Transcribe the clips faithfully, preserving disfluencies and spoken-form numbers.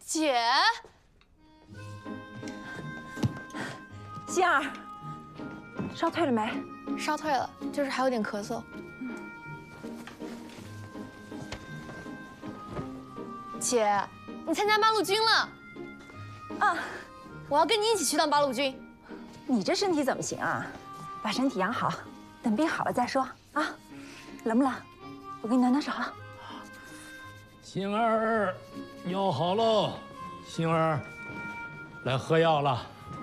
姐， 心儿，烧退了没？ 烧退了，就是还有点咳嗽。嗯。姐，你参加八路军了？ 啊， 我要跟你一起去当八路军。 你这身体怎么行啊？把身体养好，等病好了再说啊。冷不冷？我给你暖暖手。 星儿，药好喽。星儿，来喝药了。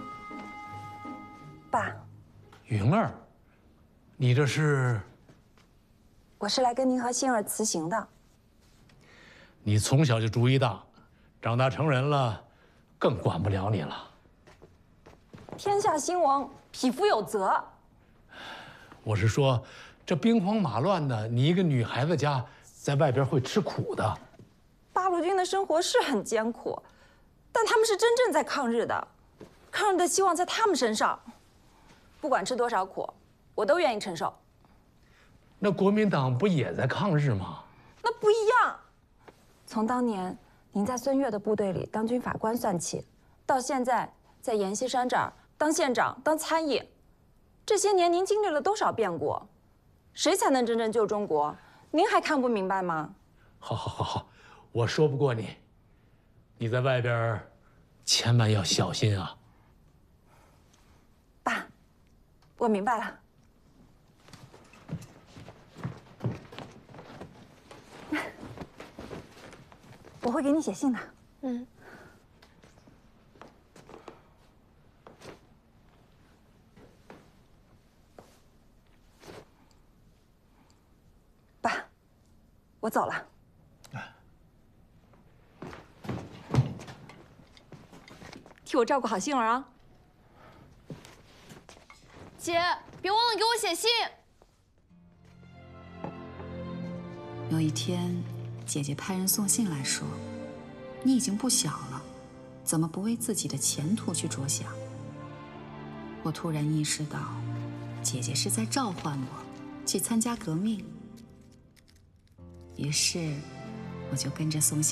爸， 云儿，你这是？ 我是来跟您和星儿辞行的。 你从小就主意大，长大成人了，更管不了你了。 天下兴亡，匹夫有责。 我是说，这兵荒马乱的，你一个女孩子家，在外边会吃苦的。 八路军的生活是很艰苦，但他们是真正在抗日的，抗日的希望在他们身上。不管吃多少苦，我都愿意承受。 那国民党不也在抗日吗？ 那不一样。从当年您在孙越的部队里当军法官算起，到现在在阎锡山这儿当县长、当参议，这些年您经历了多少变故？谁才能真正救中国？您还看不明白吗？ 好，好，好，好，我说不过你。你在外边，千万要小心啊。 爸，我明白了。我会给你写信的。 嗯。 爸，我走了。替我照顾好杏儿啊。 姐，别忘了给我写信。 有一天，姐姐派人送信来说：“你已经不小了，怎么不为自己的前途去着想？”我突然意识到，姐姐是在召唤我去参加革命。于是，我就跟着送信。